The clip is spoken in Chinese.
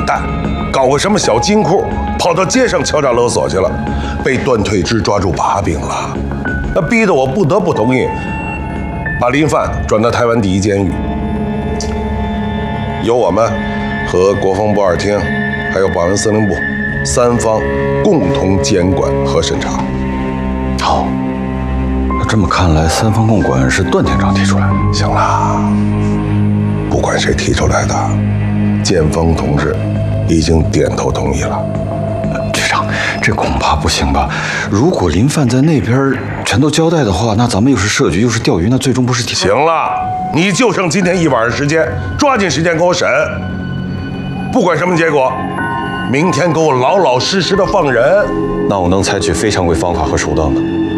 蛋，搞个什么小金库，跑到街上敲诈勒索去了，被段退之抓住把柄了，那逼得我不得不同意把林范转到台湾第一监狱，由我们和国防部2厅，还有保安司令部3方共同监管和审查。 好，那这么看来，3方共管是段厅长提出来的。 行了，不管谁提出来的，建峰同志已经点头同意了。 局长，这恐怕不行吧？如果林范在那边全都交代的话，那咱们又是设局又是钓鱼，那最终不是行了，你就剩今天1晚上时间，抓紧时间给我审。不管什么结果，明天给我老老实实的放人。 那我能采取非常规方法和手段吗？